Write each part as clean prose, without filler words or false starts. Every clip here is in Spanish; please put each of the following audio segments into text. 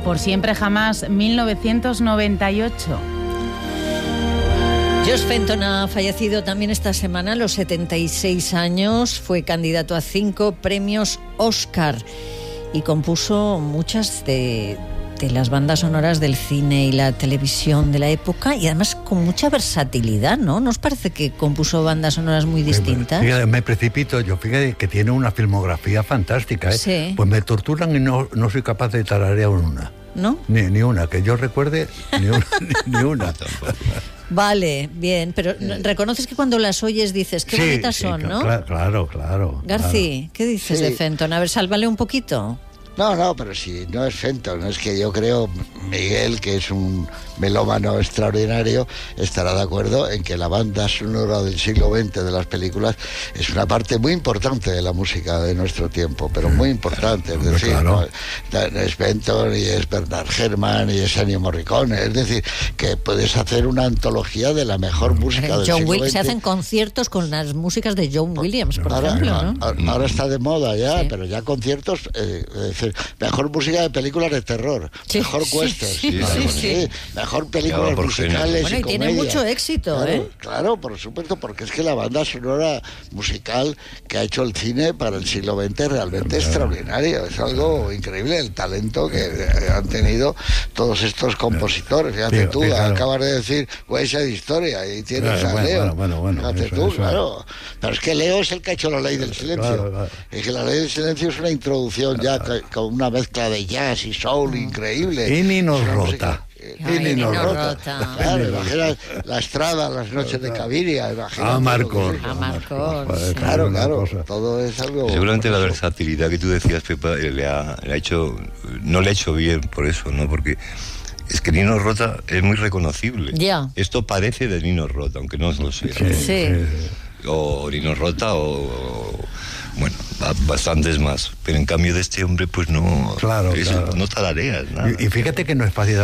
Por siempre jamás, 1998. Josh Fenton ha fallecido también esta semana a los 76 años. Fue candidato a 5 premios Oscar y compuso muchas de las bandas sonoras del cine y la televisión de la época, y además con mucha versatilidad, ¿no? ¿No os parece que compuso bandas sonoras muy distintas? Fíjate, me precipito, yo fíjate que tiene una filmografía fantástica, ¿eh? Sí. Pues me torturan y no soy capaz de tararear una. ¿No? Ni una, que yo recuerde, ni una. Vale, bien, pero reconoces que cuando las oyes dices, qué bonitas son, ¿no? Claro. García, ¿qué dices de Fenton? A ver, sálvale un poquito. No, pero si no es Fenton, es que yo creo, Miguel, que es un melómano extraordinario, estará de acuerdo en que la banda sonora del siglo XX de las películas es una parte muy importante de la música de nuestro tiempo, pero muy importante. Es decir, claro. No es Fenton, y es Bernard Herrmann, y es Ennio Morricone. Es decir, que puedes hacer una antología de la mejor música del siglo XX. Se hacen conciertos con las músicas de John Williams, por ejemplo, ¿no? Ahora está de moda ya, pero ya conciertos... mejor música de películas de terror, mejor western, mejor películas musicales. Bueno, y tiene mucho éxito, Claro, por supuesto, porque es que la banda sonora musical que ha hecho el cine para el siglo XX es realmente extraordinario. Es algo increíble el talento que han tenido todos estos compositores. Fíjate tú, acabas de decir West Side Historia y tienes a Leo. Fíjate tú, claro. Pero es que Leo es el que ha hecho la ley del silencio. Claro. Es que la ley del silencio es una introducción ya con una mezcla de jazz y soul increíble. Y ni nos rota. Claro, imagina la Estrada, las noches de Caviria, a Marcos. Claro, todo es algo... Seguramente la versatilidad que tú decías, Pepa, le ha hecho, no le ha hecho bien por eso, ¿no? Porque es que Nino Rota es muy reconocible. Ya. Esto parece de Nino Rota, aunque no lo sea. Sí. O Nino Rota bueno, bastantes más, pero en cambio de este hombre pues no, no tarareas nada. Y fíjate que no es fácil.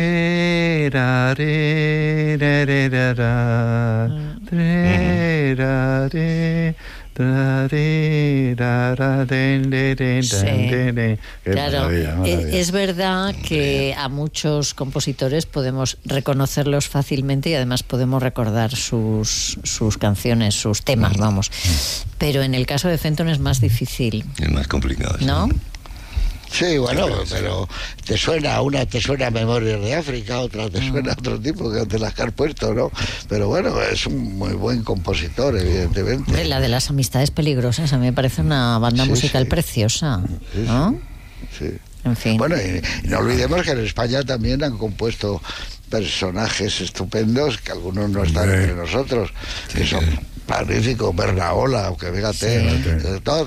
Claro, es verdad que a muchos compositores podemos reconocerlos fácilmente y además podemos recordar sus canciones, sus temas, vamos. Pero en el caso de Fenton es más difícil. Es más complicado, ¿no? Sí, bueno, pero te suena Memorias de África, otra te suena otro tipo que te las has puesto, ¿no? Pero bueno, es un muy buen compositor, evidentemente. La de las Amistades Peligrosas a mí me parece una banda musical preciosa, ¿no? Sí. En fin. Bueno, y no olvidemos que en España también han compuesto personajes estupendos, que algunos no están entre nosotros, que son magníficos, Bernaola, aunque fíjate, de todos,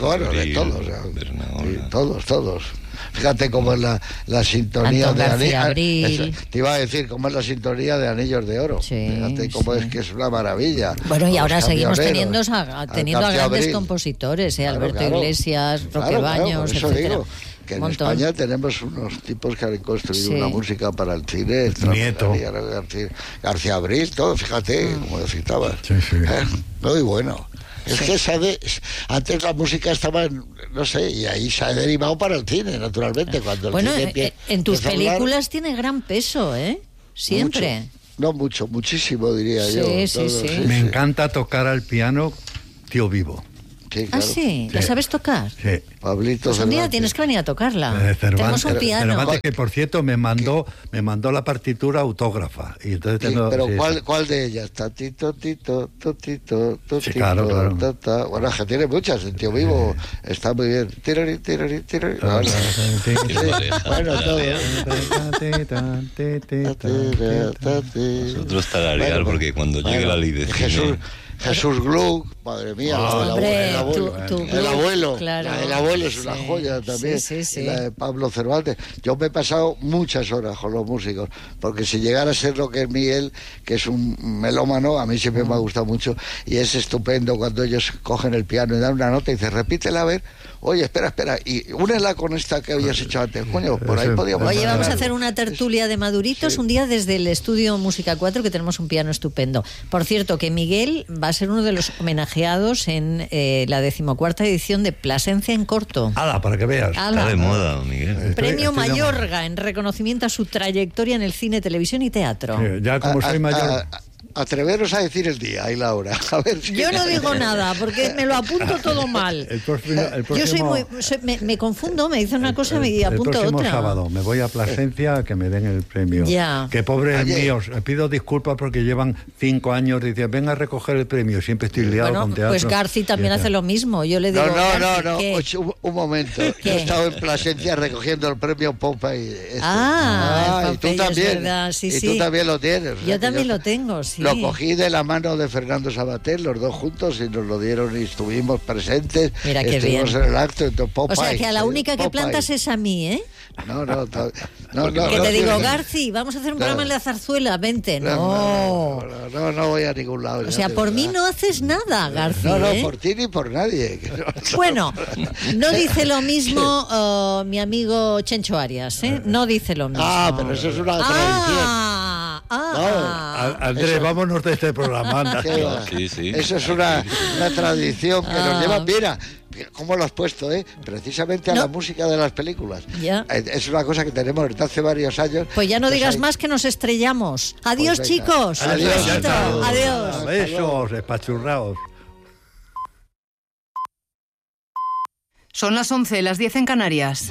todos. Fíjate cómo es la sintonía de Anillos. Te iba a decir cómo es la sintonía de Anillos de Oro. Fíjate cómo es que es una maravilla. Bueno, y ahora seguimos teniendo a grandes compositores, Alberto Iglesias, Roque Baños, eso etcétera. Digo, que en España tenemos unos tipos que han construido una música para el cine. Nieto. García Abril, todo, fíjate, como citabas. Muy bueno. Es que antes la música estaba, no sé, y ahí se ha derivado para el cine, naturalmente. Cuando bueno, el cine en tus películas tiene gran peso, siempre. Muchísimo, diría yo. Sí. Me encanta tocar al piano, Tío Vivo. Sí, claro. Sí, ¿la sabes tocar? Sí. Pablito pues un día tienes que venir a tocarla. Tenemos un piano. Cervantes, que por cierto me mandó la partitura autógrafa. Y entonces tengo, pero ¿cuál de ellas? Tatito, tito, totito, totito. Sí, claro. Bueno, que tiene muchas. El Tío Vivo está muy bien. Tirari. Bueno, todo. Nosotros tararear, porque cuando llegue la ley de Jesús Gluck, madre mía, el abuelo, claro. La del abuelo es una joya también, la de Pablo Cervantes. Yo me he pasado muchas horas con los músicos, porque si llegara a ser lo que es Miguel, que es un melómano, a mí siempre me ha gustado mucho, y es estupendo cuando ellos cogen el piano y dan una nota y dicen, repítela a ver, oye, espera, y únela con esta que habías hecho antes, coño, por ahí podíamos... Oye, vamos a hacer una tertulia de maduritos un día desde el estudio Música 4, que tenemos un piano estupendo. Por cierto, que Miguel va va a ser uno de los homenajeados en la 14ª edición de Plasencia en corto. ¡Hala, para que veas! Está de moda, Miguel. Premio Mayorga en reconocimiento a su trayectoria en el cine, televisión y teatro. Ya como soy mayor... Atreveros a decir el día y la hora. A ver si... Yo no digo nada, porque me lo apunto todo mal. El próximo... Yo me confundo, me dice una cosa y apunto otra. El próximo sábado me voy a Plasencia a que me den el premio. Ya. Que pobres míos, pido disculpas porque llevan 5 años, dicen, venga a recoger el premio, siempre estoy liado con teatro. Pues Garci también hace lo mismo, yo le digo... No, un momento, yo he estado en Plasencia recogiendo el premio Popeye. Y tú también. Verdad, sí, y tú también lo tienes. Yo también lo tengo, sí. Lo cogí de la mano de Fernando Sabater, los dos juntos, y nos lo dieron y estuvimos presentes. Mira qué bien. En el acto. Entonces, Popeye, o sea, que a la única que plantas es a mí, ¿eh? No. Que te digo, Garci, vamos a hacer un programa en la zarzuela, vente. No voy a ningún lado. O sea, por mí no haces nada, Garci. No, por ti ni por nadie. Bueno, no dice lo mismo mi amigo Chencho Arias, ¿eh? No dice lo mismo. Pero eso es una tradición. Andrés, vámonos de este programa. Sí. Eso es una tradición que nos lleva. Mira, ¿cómo lo has puesto, precisamente a la música de las películas. Ya. Es una cosa que tenemos desde hace varios años. Pues ya no digas más, que nos estrellamos. Adiós, pues chicos. Adiós. Besos, espachurraos. Son las 11, las 10 en Canarias.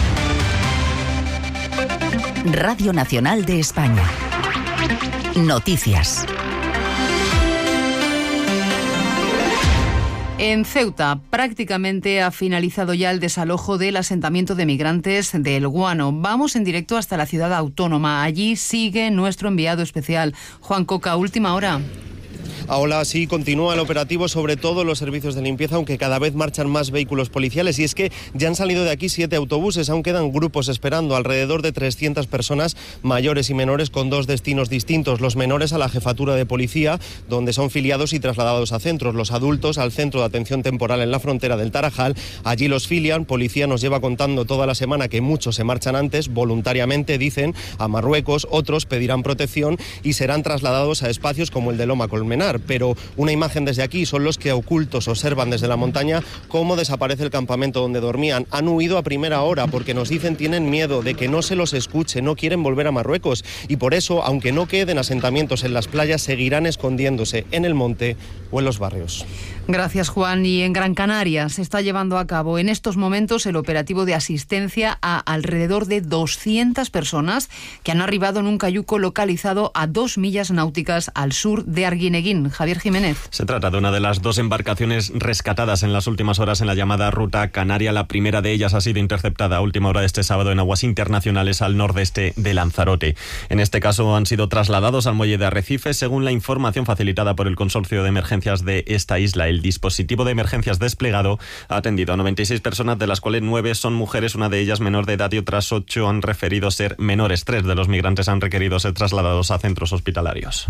Radio Nacional de España. Noticias. En Ceuta, prácticamente ha finalizado ya el desalojo del asentamiento de migrantes de El Guano. Vamos en directo hasta la ciudad autónoma. Allí sigue nuestro enviado especial, Juan Coca. Última hora. Ahora sí continúa el operativo, sobre todo los servicios de limpieza, aunque cada vez marchan más vehículos policiales. Y es que ya han salido de aquí 7 autobuses, aún quedan grupos esperando, alrededor de 300 personas, mayores y menores, con 2 destinos distintos. Los menores a la jefatura de policía, donde son filiados y trasladados a centros. Los adultos al centro de atención temporal en la frontera del Tarajal. Allí los filian. Policía nos lleva contando toda la semana que muchos se marchan antes, voluntariamente, dicen, a Marruecos. Otros pedirán protección y serán trasladados a espacios como el de Loma Colmenar. Pero una imagen desde aquí son los que ocultos observan desde la montaña cómo desaparece el campamento donde dormían. Han huido a primera hora porque nos dicen tienen miedo de que no se los escuche, no quieren volver a Marruecos y por eso, aunque no queden asentamientos en las playas, seguirán escondiéndose en el monte o en los barrios. Gracias, Juan. Y en Gran Canaria se está llevando a cabo en estos momentos el operativo de asistencia a alrededor de 200 personas que han arribado en un cayuco localizado a 2 millas náuticas al sur de Arguineguín. Javier Jiménez. Se trata de una de las 2 embarcaciones rescatadas en las últimas horas en la llamada Ruta Canaria. La primera de ellas ha sido interceptada a última hora de este sábado en aguas internacionales al nordeste de Lanzarote. En este caso han sido trasladados al muelle de Arrecife, según la información facilitada por el Consorcio de Emergencias de esta isla. El dispositivo de emergencias desplegado ha atendido a 96 personas, de las cuales 9 son mujeres, una de ellas menor de edad y otras 8 han referido ser menores. 3 de los migrantes han requerido ser trasladados a centros hospitalarios.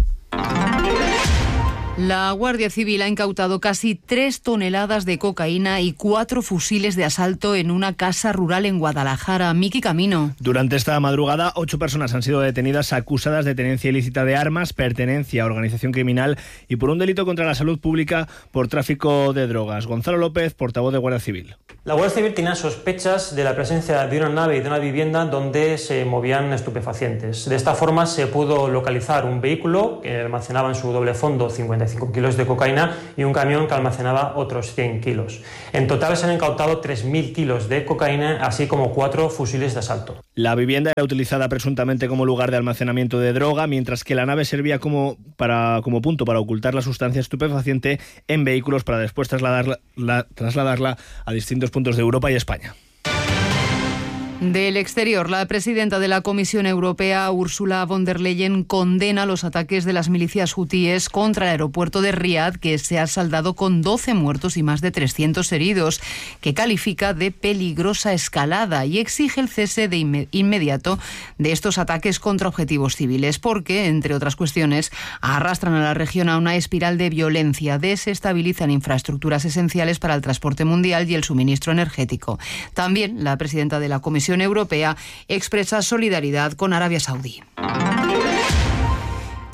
La Guardia Civil ha incautado casi 3 toneladas de cocaína y 4 fusiles de asalto en una casa rural en Guadalajara. Miki Camino. Durante esta madrugada, 8 personas han sido detenidas acusadas de tenencia ilícita de armas, pertenencia a organización criminal y por un delito contra la salud pública por tráfico de drogas. Gonzalo López, portavoz de Guardia Civil. La Guardia Civil tenía sospechas de la presencia de una nave y de una vivienda donde se movían estupefacientes. De esta forma se pudo localizar un vehículo que almacenaba en su doble fondo 55 kilos de cocaína y un camión que almacenaba otros 100 kilos. En total se han incautado 3.000 kilos de cocaína, así como 4 fusiles de asalto. La vivienda era utilizada presuntamente como lugar de almacenamiento de droga, mientras que la nave servía como punto para ocultar la sustancia estupefaciente en vehículos para después trasladarla a distintos puntos de Europa y España. Del exterior, la presidenta de la Comisión Europea, Ursula von der Leyen, condena los ataques de las milicias hutíes contra el aeropuerto de Riad, que se ha saldado con 12 muertos y más de 300 heridos, que califica de peligrosa escalada y exige el cese de inmediato de estos ataques contra objetivos civiles, porque, entre otras cuestiones, arrastran a la región a una espiral de violencia, desestabilizan infraestructuras esenciales para el transporte mundial y el suministro energético. También la presidenta de la Comisión Europea expresa solidaridad con Arabia Saudí.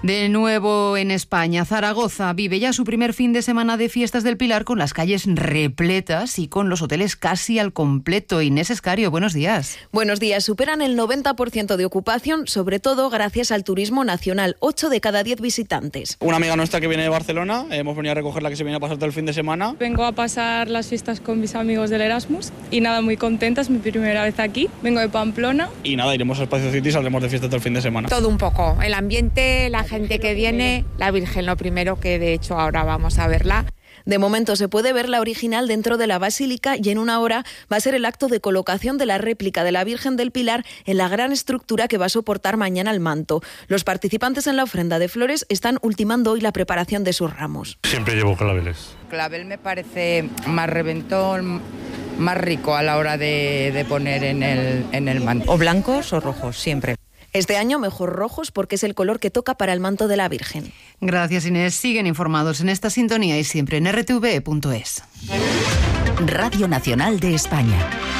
De nuevo en España, Zaragoza vive ya su primer fin de semana de fiestas del Pilar con las calles repletas y con los hoteles casi al completo. Inés Escario, buenos días. Buenos días. Superan el 90% de ocupación, sobre todo gracias al turismo nacional. 8 de cada 10 visitantes. Una amiga nuestra que viene de Barcelona, hemos venido a recogerla, que se viene a pasar todo el fin de semana. Vengo a pasar las fiestas con mis amigos del Erasmus y nada, muy contenta, es mi primera vez aquí. Vengo de Pamplona. Y nada, iremos a Espacio City y saldremos de fiesta todo el fin de semana. Todo un poco, el ambiente, la gente que viene, la Virgen lo primero, que de hecho ahora vamos a verla. De momento se puede ver la original dentro de la basílica y en una hora va a ser el acto de colocación de la réplica de la Virgen del Pilar en la gran estructura que va a soportar mañana el manto. Los participantes en la ofrenda de flores están ultimando hoy la preparación de sus ramos. Siempre llevo claveles. Clavel me parece más reventón, más rico a la hora de poner en el manto. O blancos o rojos, siempre. Este año mejor rojos porque es el color que toca para el manto de la Virgen. Gracias, Inés. Siguen informados en esta sintonía y siempre en rtv.es. Radio Nacional de España.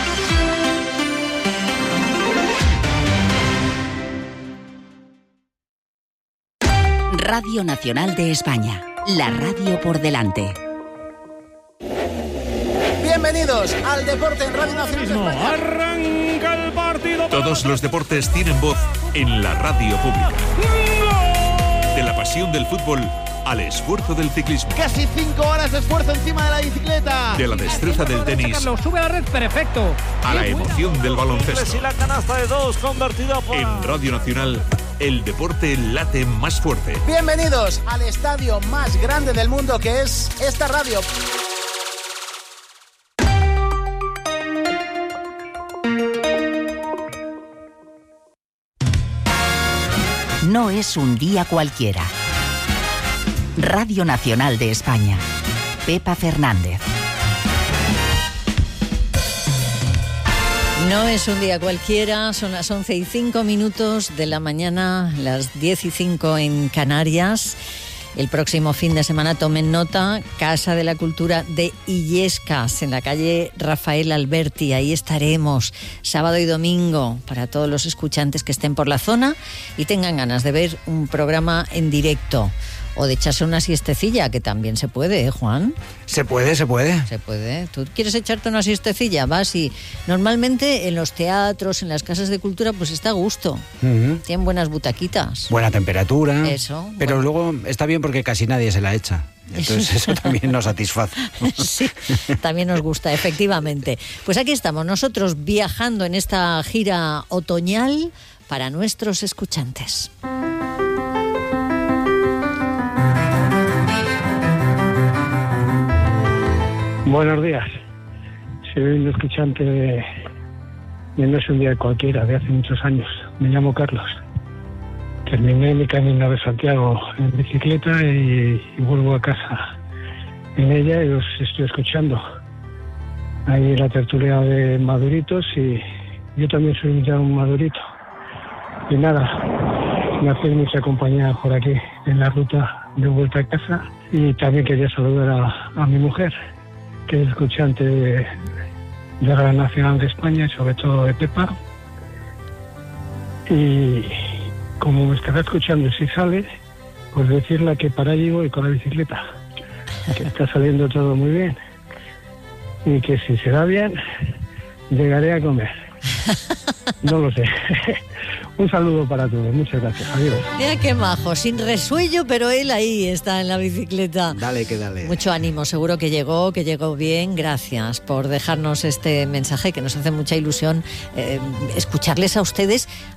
Radio Nacional de España. La radio por delante. Bienvenidos al Deporte en Radio Nacional de España. Arranca el partido. Todos los deportes tienen voz en la radio pública. De la pasión del fútbol al esfuerzo del ciclismo. Casi 5 horas de esfuerzo encima de la bicicleta. De la destreza del tenis. Sube a la red, perfecto. A la emoción del baloncesto. Y la canasta de 2 convertida por... En Radio Nacional, el deporte late más fuerte. Bienvenidos al estadio más grande del mundo, que es esta radio. No es un día cualquiera. Radio Nacional de España. Pepa Fernández. No es un día cualquiera, son las 11:05 de la mañana, las 10:05 en Canarias. El próximo fin de semana, tomen nota, Casa de la Cultura de Illescas, en la calle Rafael Alberti. Ahí estaremos sábado y domingo para todos los escuchantes que estén por la zona y tengan ganas de ver un programa en directo. O de echarse una siestecilla, que también se puede, ¿eh, Juan? Se puede. Se puede. ¿Tú quieres echarte una siestecilla? Vas y... Normalmente en los teatros, en las casas de cultura, pues está a gusto. Uh-huh. Tienen buenas butaquitas. Buena temperatura. Eso. Pero luego está bien porque casi nadie se la echa. Entonces eso también nos satisface. Sí, también nos gusta, efectivamente. Pues aquí estamos, nosotros viajando en esta gira otoñal para nuestros escuchantes. Buenos días, soy un escuchante de No es un día cualquiera, de hace muchos años. Me llamo Carlos. Terminé mi camino de Santiago en bicicleta y vuelvo a casa en ella y os estoy escuchando. Ahí la tertulia de maduritos y yo también soy ya un madurito. Y nada, me hace mucha compañía por aquí en la ruta de vuelta a casa y también quería saludar a mi mujer, que es escuchante de Radio Nacional de España y sobre todo de Pepa. Y como me estará escuchando si sale, pues decirle que para allí voy con la bicicleta, que está saliendo todo muy bien y que si se da bien, llegaré a comer. No lo sé. Un saludo para todos, muchas gracias, adiós. Mira qué majo, sin resuello, pero él ahí está en la bicicleta. Dale, que dale. Mucho ánimo, seguro que llegó bien. Gracias por dejarnos este mensaje, que nos hace mucha ilusión escucharles a ustedes